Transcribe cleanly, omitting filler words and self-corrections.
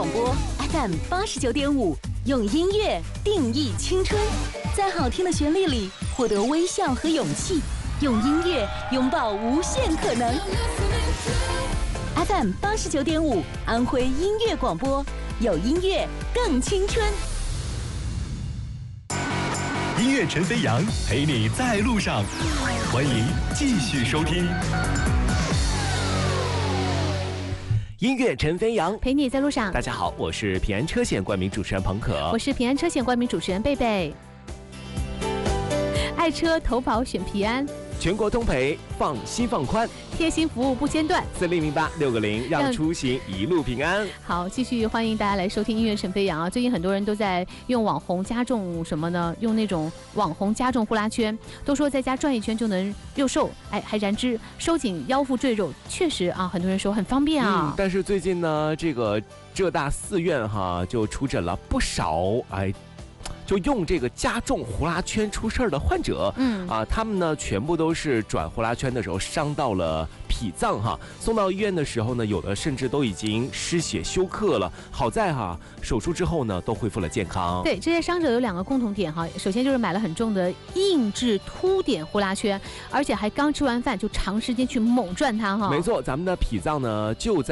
广播 FM89.5，用音乐定义青春，在好听的旋律里获得微笑和勇气，用音乐拥抱无限可能。FM89.5，安徽音乐广播，有音乐更青春。 音乐陈飞扬陪你在路上，欢迎继续收听。 音乐陈飞扬陪你在路上。 大家好，我是平安车险冠名主持人彭可， 我是平安车险冠名主持人贝贝。爱车投保选平安， 全国通赔，放心放宽， 贴心服务不间断。 4008-6个0，让出行一路平安。 好，继续欢迎大家来收听音乐陈飞扬啊！最近很多人都在用网红加重什么呢？用那种网红加重呼啦圈，都说在家转一圈就能又瘦，还燃脂，收紧腰腹赘肉，确实啊，很多人说很方便啊。 但是最近呢，这个浙大4院就出诊了不少就用这个加重呼啦圈出事儿的患者，他们呢全部都是转呼啦圈的时候伤到了脾脏送到医院的时候呢，有的甚至都已经失血休克了。好在手术之后呢都恢复了健康。 对，这些伤者有2个共同点首先就是买了很重的硬质凸点呼啦圈，而且还刚吃完饭就长时间去猛转它没错，咱们的脾脏呢就在